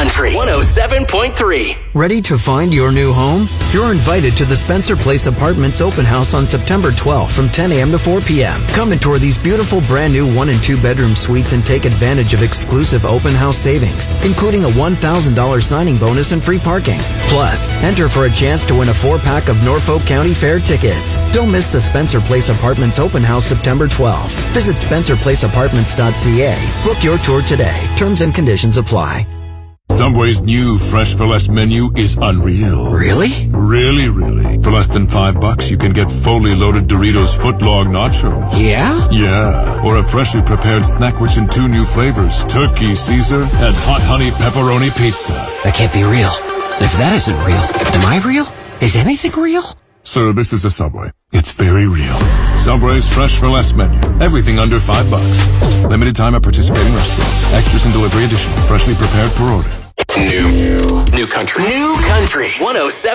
Country 107.3. Ready to find your new home? You're invited to the Spencer Place Apartments open house on September 12th from 10 a.m. to 4 p.m. Come and tour these beautiful brand new 1 and 2 bedroom suites and take advantage of exclusive open house savings, including a $1,000 signing bonus and free parking. Plus, enter for a chance to win a 4-pack of Norfolk County Fair tickets. Don't miss the Spencer Place Apartments open house September 12th. Visit SpencerPlaceApartments.ca. Book your tour today. Terms and conditions apply. Subway's new Fresh for Less menu is unreal. Really? Really. For less than $5, you can get fully loaded Doritos footlong nachos. Yeah? Yeah. Or a freshly prepared snack rich in 2 new flavors, Turkey Caesar and Hot Honey Pepperoni Pizza. That can't be real. If that isn't real, am I real? Is anything real? Sir, this is a Subway. It's very real. Subway's Fresh for Less menu. Everything under $5. Limited time at participating restaurants. Extras and delivery additional. Freshly prepared per order. New country. New country 107.